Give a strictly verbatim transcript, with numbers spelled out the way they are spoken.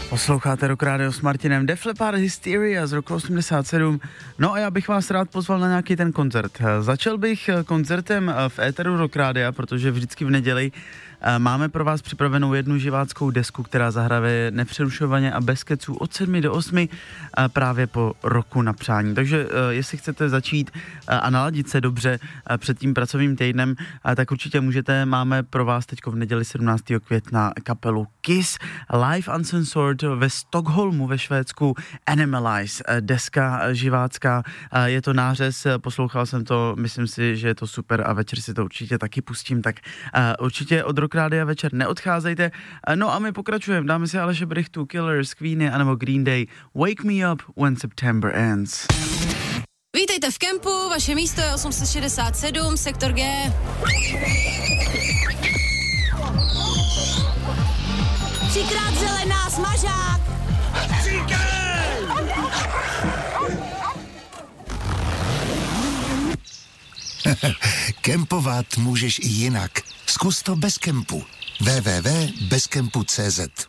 Posloucháte Rock Radio s Martinem. Def Leppard Hysteria z roku osmdesát sedm. No a já bych vás rád pozval na nějaký ten koncert. Začal bych koncertem v éteru Rock Radia, protože vždycky v neděli máme pro vás připravenou jednu živáckou desku, která zahraje nepřerušovaně a bez keců od sedmi do osmi právě po roku na přání. Takže jestli chcete začít a naladit se dobře před tím pracovním týdnem, tak určitě můžete. Máme pro vás teď v neděli sedmnáctého května kapelu Kiss Live Uncensored ve Stockholmu ve Švédsku. Animalize, deska živácká, je to nářez, poslouchal jsem to, myslím si, že je to super a večer si to určitě taky pustím, tak určitě od Rock Rádia večer neodcházejte. No a my pokračujeme, dáme si Aleše Brychtu, Killers, Queeny anebo Green Day. Wake me up when September ends. Vítejte v kempu, vaše místo je osm set šedesát sedm, sektor G. Třikrát zelená, smažák! Kempovat můžeš i jinak. Zkus to bez kempu. w w w tečka bez kempu tečka cé zet